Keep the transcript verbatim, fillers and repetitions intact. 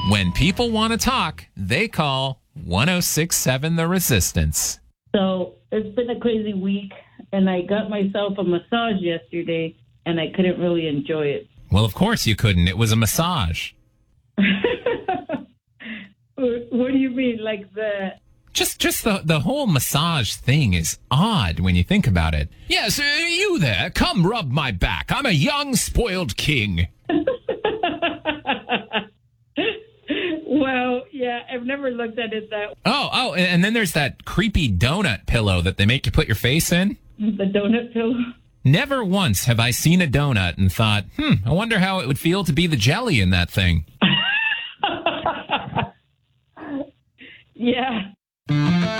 When people want to talk, they call one oh six point seven The Resistance. So it's been a crazy week, and I got myself a massage yesterday, and I couldn't really enjoy it. Well, of course you couldn't. It was a massage. What do you mean? Like the... Just just the, the whole massage thing is odd when you think about it. Yes, uh, you there. Come rub my back. I'm a young, spoiled king. Well, yeah, I've never looked at it that way. Oh, oh, and then there's that creepy donut pillow that they make you put your face in. The donut pillow? Never once have I seen a donut and thought, hmm, I wonder how it would feel to be the jelly in that thing. Yeah.